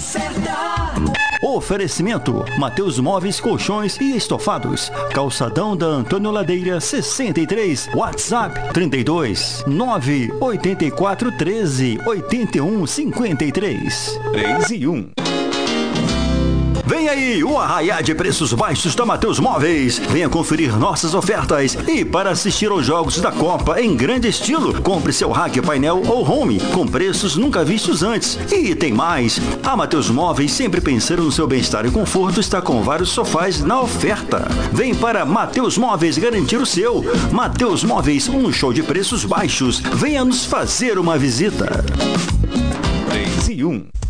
certa. Oferecimento: Mateus Móveis, Colchões e Estofados. Calçadão da Antônio Ladeira 63. WhatsApp 32 984 13 81 53. 3 e 1. Vem aí o arraiá de preços baixos da Mateus Móveis. Venha conferir nossas ofertas. E para assistir aos jogos da Copa em grande estilo, compre seu rack, painel ou home com preços nunca vistos antes. E tem mais. A Mateus Móveis, sempre pensando no seu bem-estar e conforto, está com vários sofás na oferta. Vem para Mateus Móveis garantir o seu. Mateus Móveis, um show de preços baixos. Venha nos fazer uma visita. 3 e 1.